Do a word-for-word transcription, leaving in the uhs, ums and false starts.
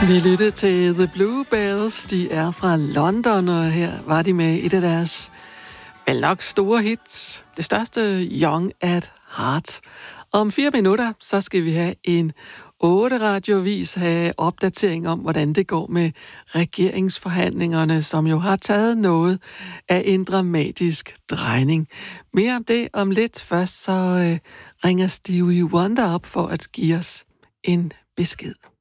Vi lyttede til The Bluebells. De er fra London, og her var de med et af deres vel nok store hits. Det største, Young at Heart. Om fire minutter, så skal vi have en otte radiovis have opdatering om, hvordan det går med regeringsforhandlingerne, som jo har taget noget af en dramatisk drejning. Mere om det om lidt. Først så øh, ringer Stevie Wonder op for at give os en besked.